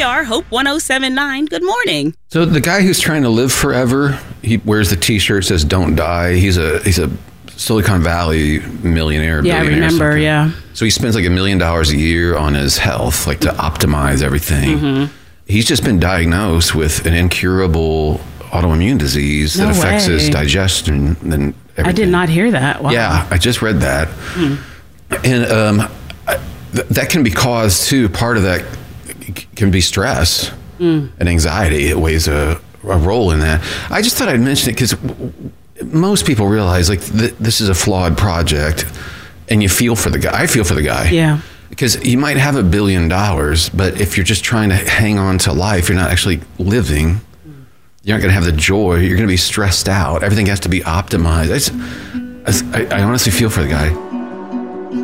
we are, Hope 1079. Good morning. So the guy who's trying to live forever, he wears the T-shirt that says "Don't die." He's a Silicon Valley millionaire. Yeah, I remember. Yeah. So he spends like $1 million a year on his health, like to optimize everything. Mm-hmm. He's just been diagnosed with an incurable autoimmune disease that affects his digestion and everything. I did not hear that. Wow. Yeah, I just read that. And that can be caused too. Part of that can be stress and anxiety. It weighs a role in that. I just thought I'd mention it because most people realize like this is a flawed project, and you feel for the guy. I feel for the guy. Yeah. Because you might have $1 billion, but if you're just trying to hang on to life, you're not actually living. You're not going to have the joy. You're going to be stressed out. Everything has to be optimized. I honestly feel for the guy.